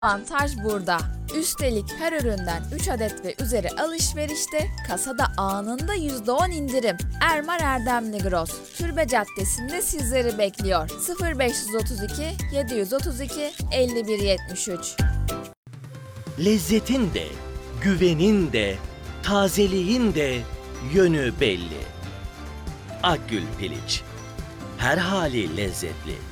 Avantaj burada. Üstelik her üründen 3 adet ve üzeri alışverişte kasada anında %10 indirim. Ermar Erdemli Gross, Türbe Caddesi'nde sizleri bekliyor. 0532 732 5173. Lezzetin de, güvenin de, tazeliğin de yönü belli. Akgül Piliç. Her hali lezzetli.